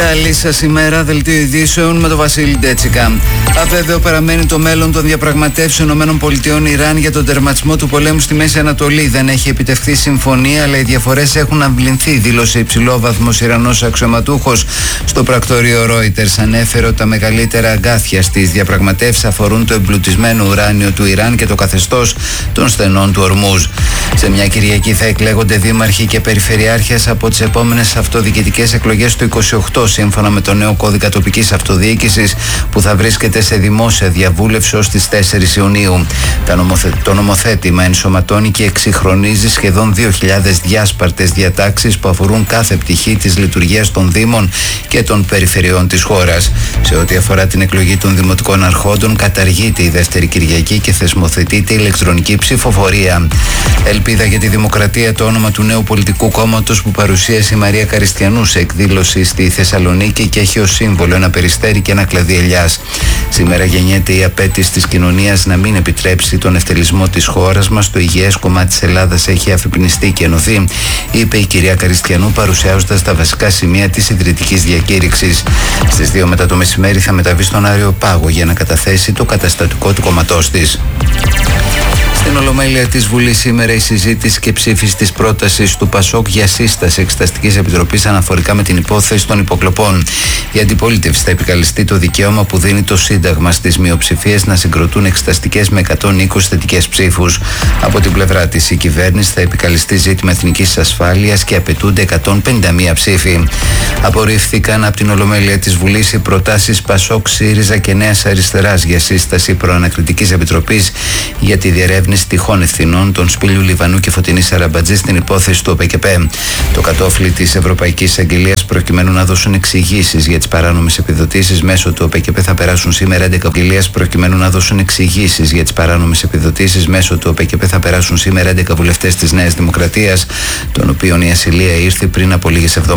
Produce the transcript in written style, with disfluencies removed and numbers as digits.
Καλή σας ημέρα, δελτίο ειδήσεων με τον Βασίλη Ντέτσικα. Αβέβαιο παραμένει το μέλλον των διαπραγματεύσεων ΗΠΑ-Ιράν για τον τερματισμό του πολέμου στη Μέση Ανατολή. Δεν έχει επιτευχθεί συμφωνία, αλλά οι διαφορές έχουν αμβληνθεί, δήλωσε υψηλόβαθμος Ιρανός αξιωματούχος στο πρακτορείο Reuters. Ανέφερε ότι τα μεγαλύτερα αγκάθια στις διαπραγματεύσεις αφορούν το εμπλουτισμένο ουράνιο του Ιράν και το καθεστώς των στενών του Ορμούζ. Σε μια Κυριακή θα εκλέγονται δήμαρχοι και περιφερειάρχες από τις επόμενες αυτοδιοικητικές εκλογές του 2028, σύμφωνα με το νέο κώδικα τοπικής αυτοδιοίκησης που θα βρίσκεται σε δημόσια διαβούλευση ως τις 4 Ιουνίου. Το νομοθέτημα ενσωματώνει και εξυγχρονίζει σχεδόν 2.000 διάσπαρτες διατάξεις που αφορούν κάθε πτυχή της λειτουργίας των Δήμων και των περιφερειών της χώρας. Σε ό,τι αφορά την εκλογή των δημοτικών αρχόντων, καταργείται η δεύτερη Κυριακή και θεσμοθετείται η ηλεκτρονική ψηφοφορία. Ελπίδα για τη Δημοκρατία, το όνομα του νέου πολιτικού κόμματος που παρουσίασε η Μαρία Καριστιανού σε εκδήλωση στη Θεσσαλονίκη και έχει ως σύμβολο ένα περιστέρι και ένα κλαδί ελιάς. Σήμερα γεννιέται η απέτηση της κοινωνίας να μην επιτρέψει τον ευτελισμό της χώρας μας. Το υγιές κομμάτι της Ελλάδας έχει αφυπνιστεί και ενωθεί, είπε η κυρία Καριστιανού, παρουσιάζοντας τα βασικά σημεία της ιδρυτικής διακήρυξης. Στις 2 μετά το μεσημέρι θα μεταβεί στον Άριο Πάγο για να καταθέσει το καταστατικό του κομματός της. Στην Ολομέλεια της Βουλής σήμερα η συζήτηση και ψήφιση της πρότασης του ΠΑΣΟΚ για σύσταση Εξεταστικής Επιτροπής αναφορικά με την υπόθεση των υποκλοπών. Η αντιπολίτευση θα επικαλεστεί το δικαίωμα που δίνει το Σύνταγμα στις μειοψηφίες να συγκροτούν εξεταστικές με 120 θετικές ψήφους. Από την πλευρά της, η κυβέρνηση θα επικαλεστεί ζήτημα εθνικής ασφάλειας και απαιτούνται 151 ψήφοι. Απορρίφθηκαν από την Ολομέλεια της Βουλής οι προτάσεις ΠΑΣΟΚ, ΣΥΡΙΖΑ και Νέας Αριστεράς για σύσταση προανακριτικής επιτροπής για τη διερεύνηση τυχών ευθυνών των Σπύλιου Λιβανού και Φωτεινής Σαραμπατζή στην υπόθεση του ΟΠΕΚΕΠ. Το κατόφλι της Ευρωπαϊκής Αγγελίας προκειμένου να δώσουν εξηγήσεις για τις παράνομες επιδοτήσεις μέσω του ΟΠΕΚΕΠ θα περάσουν σήμερα 11 αγγελίας προκειμένου να δώσουν εξηγήσεις για τις παράνομες επιδοτήσεις μέσω του ΟΠΕΚΕΠ θα περάσουν σήμερα 11 βουλευτές της Νέας Δημοκρατίας, των οποίων η ασυλία ήρθε πριν από λίγες εβδομάδες.